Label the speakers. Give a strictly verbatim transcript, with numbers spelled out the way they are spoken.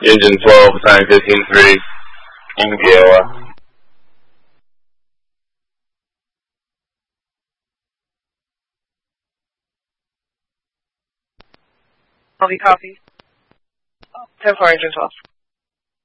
Speaker 1: Engine twelve, time fifteen three, in P O R.
Speaker 2: Copy, copy. ten four, Engine twelve.